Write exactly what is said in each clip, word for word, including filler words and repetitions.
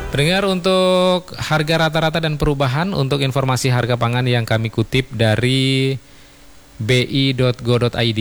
Pendengar, untuk harga rata-rata dan perubahan untuk informasi harga pangan yang kami kutip dari b i titik go titik i d,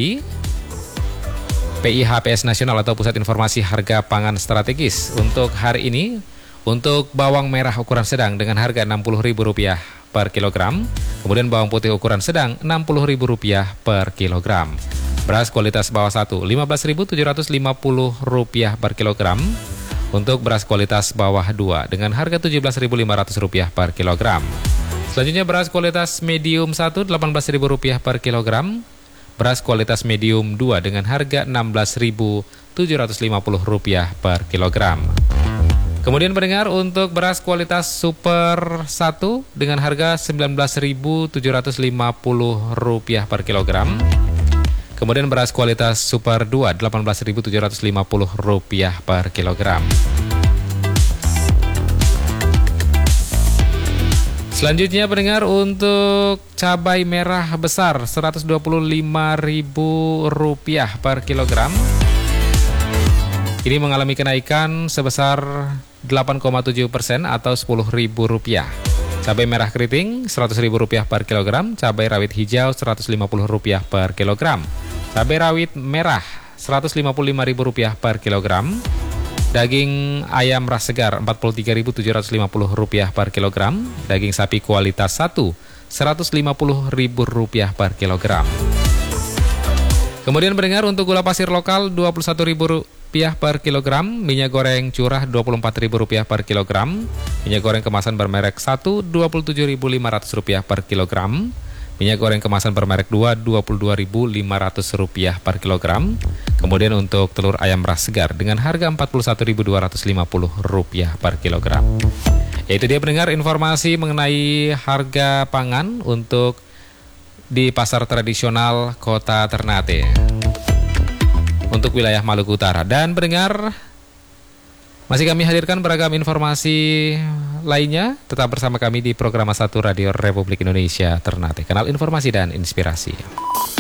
P I H P S Nasional atau Pusat Informasi Harga Pangan Strategis. Untuk hari ini, untuk bawang merah ukuran sedang dengan harga enam puluh ribu rupiah per kilogram, kemudian bawang putih ukuran sedang enam puluh ribu rupiah per kilogram. Beras kualitas bawah satu lima belas ribu tujuh ratus lima puluh rupiah per kilogram. Untuk beras kualitas bawah dua dengan harga tujuh belas ribu lima ratus rupiah per kilogram. Selanjutnya beras kualitas medium satu delapan belas ribu rupiah per kilogram. Beras kualitas medium dua dengan harga enam belas ribu tujuh ratus lima puluh rupiah per kilogram. Kemudian pendengar, untuk beras kualitas super satu dengan harga sembilan belas ribu tujuh ratus lima puluh rupiah per kilogram. Kemudian beras kualitas super dua delapan belas ribu tujuh ratus lima puluh rupiah per kilogram. Selanjutnya pendengar, untuk cabai merah besar seratus dua puluh lima ribu rupiah per kilogram. Ini mengalami kenaikan sebesar delapan koma tujuh persen atau sepuluh ribu rupiah. Cabai merah keriting seratus ribu rupiah per kilogram, cabai rawit hijau seratus lima puluh rupiah per kilogram, cabai rawit merah seratus lima puluh lima ribu rupiah per kilogram, daging ayam ras segar empat puluh tiga ribu tujuh ratus lima puluh rupiah per kilogram, daging sapi kualitas satu seratus lima puluh ribu rupiah per kilogram. Kemudian pendengar, untuk gula pasir lokal dua puluh satu ribu rupiah per kilogram, minyak goreng curah dua puluh empat ribu rupiah per kilogram, minyak goreng kemasan bermerek satu dua puluh tujuh ribu lima ratus rupiah per kilogram, minyak goreng kemasan bermerek dua dua puluh dua ribu lima ratus rupiah per kilogram. Kemudian untuk telur ayam ras segar dengan harga empat puluh satu ribu dua ratus lima puluh rupiah per kilogram. Yaitu dia pendengar informasi mengenai harga pangan untuk di pasar tradisional Kota Ternate untuk wilayah Maluku Utara. Dan pendengar, masih kami hadirkan beragam informasi lainnya. Tetap bersama kami di program satu Radio Republik Indonesia Ternate, kanal informasi dan inspirasi.